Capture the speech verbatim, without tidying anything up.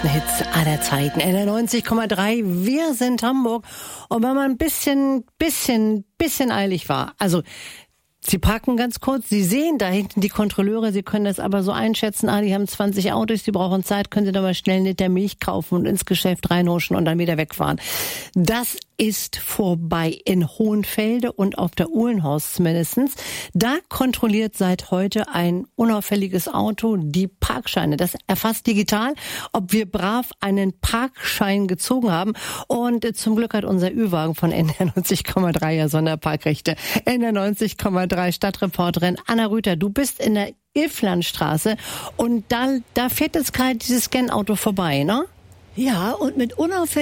größten Hits aller Zeiten. N R neunzig Komma drei, wir sind Hamburg. Und wenn man ein bisschen, bisschen, bisschen eilig war, also Sie parken ganz kurz, Sie sehen da hinten die Kontrolleure, Sie können das aber so einschätzen, ah, die haben zwanzig Autos, die brauchen Zeit, können Sie doch mal schnell einen Liter Milch kaufen und ins Geschäft reinhuschen und dann wieder wegfahren. Das ist vorbei in Hohenfelde und auf der Uhlenhorst mindestens. Da kontrolliert seit heute ein unauffälliges Auto die Parkscheine. Das erfasst digital, ob wir brav einen Parkschein gezogen haben. Und zum Glück hat unser Ü-Wagen von N R neunzig Komma drei ja Sonderparkrechte. N R neunzig Komma drei Stadtreporterin Anna Rüther, du bist in der Ilflandstraße und da, da fährt jetzt gerade dieses Scan-Auto vorbei, ne? Ja, und mit unauffällig